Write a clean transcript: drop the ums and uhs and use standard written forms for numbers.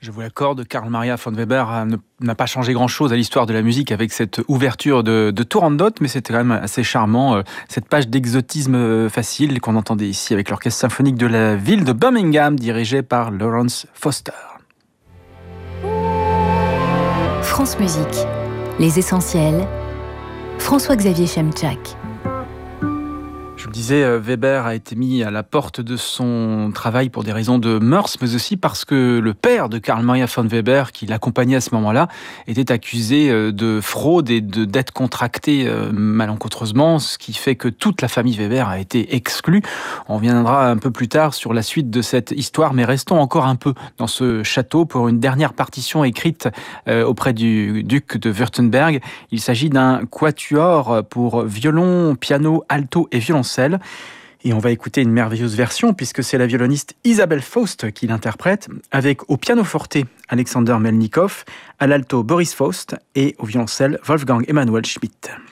Je vous l'accorde, Karl Maria von Weber n'a pas changé grand-chose à l'histoire de la musique avec cette ouverture de Turandot, mais c'était quand même assez charmant, cette page d'exotisme facile qu'on entendait ici avec l'orchestre symphonique de la ville de Birmingham, dirigé par Lawrence Foster. France Musique, les essentiels, François-Xavier Chemchak. Je le disais, Weber a été mis à la porte de son travail pour des raisons de mœurs, mais aussi parce que le père de Karl Maria von Weber, qui l'accompagnait à ce moment-là, était accusé de fraude et de dettes contractées malencontreusement, ce qui fait que toute la famille Weber a été exclue. On reviendra un peu plus tard sur la suite de cette histoire, mais restons encore un peu dans ce château pour une dernière partition écrite auprès du duc de Wurtemberg. Il s'agit d'un quatuor pour violon, piano, alto et violoncelle. Et on va écouter une merveilleuse version puisque c'est la violoniste Isabelle Faust qui l'interprète, avec au pianoforte Alexander Melnikov, à l'alto Boris Faust et au violoncelle Wolfgang Emanuel Schmidt.